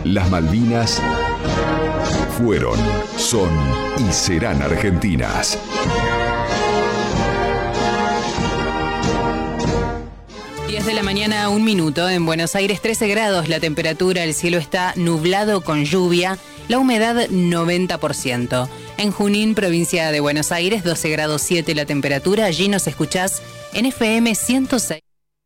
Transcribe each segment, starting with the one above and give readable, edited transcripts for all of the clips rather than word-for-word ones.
Las Malvinas fueron, son y serán argentinas. De la mañana, 1 minuto. En Buenos Aires, 13 grados la temperatura, el cielo está nublado con lluvia, la humedad 90%. En Junín, provincia de Buenos Aires, 12 grados 7 la temperatura, allí nos escuchás en FM 106.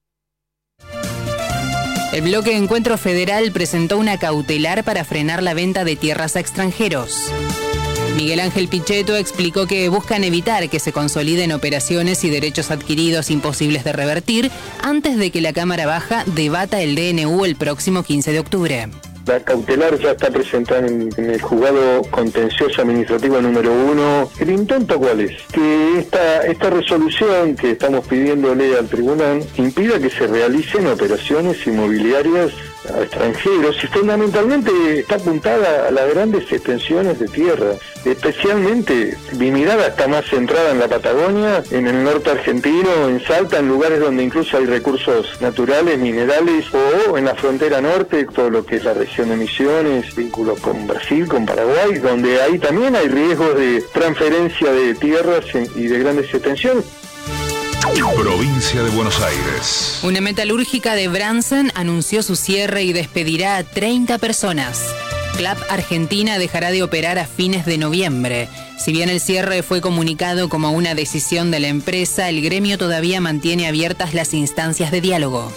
El bloque Encuentro Federal presentó una cautelar para frenar la venta de tierras a extranjeros. Miguel Ángel Pichetto explicó que buscan evitar que se consoliden operaciones y derechos adquiridos imposibles de revertir antes de que la Cámara Baja debata el DNU el próximo 15 de octubre. La cautelar ya está presentada en el juzgado contencioso administrativo número 1. ¿El intento cuál es? Que esta resolución que estamos pidiéndole al tribunal impida que se realicen operaciones inmobiliarias a extranjeros y fundamentalmente está apuntada a las grandes extensiones de tierra. Especialmente mi mirada está más centrada en la Patagonia, en el norte argentino, en Salta, en lugares donde incluso hay recursos naturales, minerales, o en la frontera norte, todo lo que es la región de Misiones, vínculo con Brasil, con Paraguay, donde ahí también hay riesgos de transferencia de tierras y de grandes extensiones. Provincia de Buenos Aires. Una metalúrgica de Bransen anunció su cierre y despedirá a 30 personas. CLAP Argentina dejará de operar a fines de noviembre. Si bien el cierre fue comunicado como una decisión de la empresa, el gremio todavía mantiene abiertas las instancias de diálogo.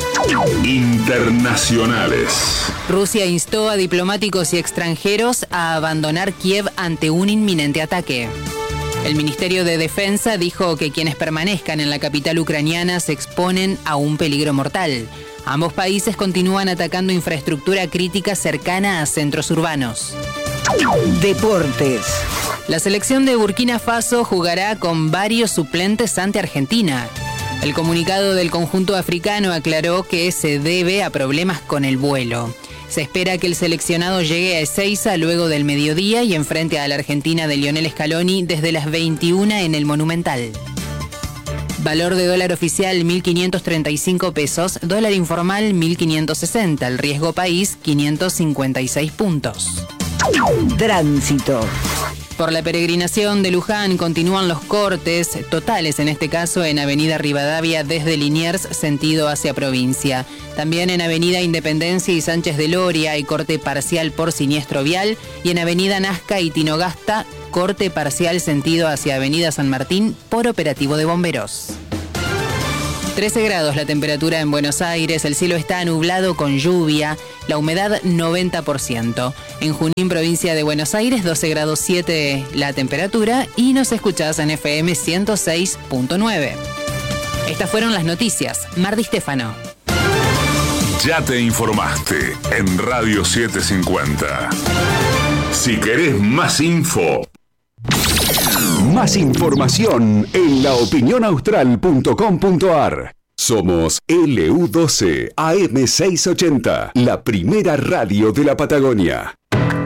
Internacionales. Rusia instó a diplomáticos y extranjeros a abandonar Kiev ante un inminente ataque. El Ministerio de Defensa dijo que quienes permanezcan en la capital ucraniana se exponen a un peligro mortal. Ambos países continúan atacando infraestructura crítica cercana a centros urbanos. Deportes. La selección de Burkina Faso jugará con varios suplentes ante Argentina. El comunicado del conjunto africano aclaró que se debe a problemas con el vuelo. Se espera que el seleccionado llegue a Ezeiza luego del mediodía y enfrente a la Argentina de Lionel Scaloni desde las 21 en el Monumental. Valor de dólar oficial 1.535 pesos, dólar informal 1.560, el riesgo país 556 puntos. Tránsito. Por la peregrinación de Luján continúan los cortes, totales en este caso en Avenida Rivadavia desde Liniers, sentido hacia provincia. También en Avenida Independencia y Sánchez de Loria hay corte parcial por siniestro vial y en Avenida Nazca y Tinogasta, corte parcial sentido hacia Avenida San Martín por operativo de bomberos. 13 grados la temperatura en Buenos Aires, el cielo está nublado con lluvia, la humedad 90%. En Junín, provincia de Buenos Aires, 12 grados 7 la temperatura y nos escuchás en FM 106.9. Estas fueron las noticias. Mar Di Stefano. Ya te informaste en Radio 750. Si querés más info, más información en laopinionaustral.com.ar. Somos LU12 AM680, la primera radio de la Patagonia.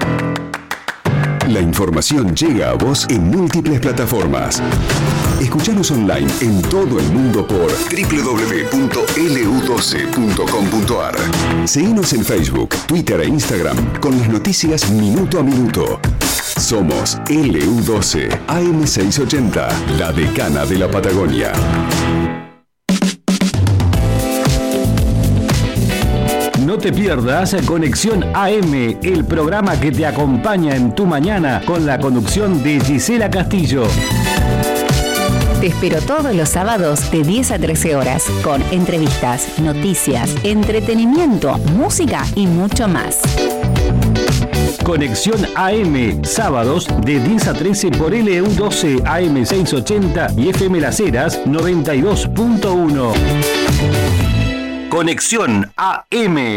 La información llega a vos en múltiples plataformas. Escuchanos online en todo el mundo por www.lu12.com.ar. Seguinos en Facebook, Twitter e Instagram con las noticias minuto a minuto. Somos LU12 AM680, la decana de la Patagonia. No te pierdas Conexión AM, el programa que te acompaña en tu mañana con la conducción de Gisela Castillo. Te espero todos los sábados de 10 a 13 horas con entrevistas, noticias, entretenimiento, música y mucho más. Conexión AM, sábados de 10 a 13 por LU12 AM680 y FM Las Heras 92.1. Conexión AM.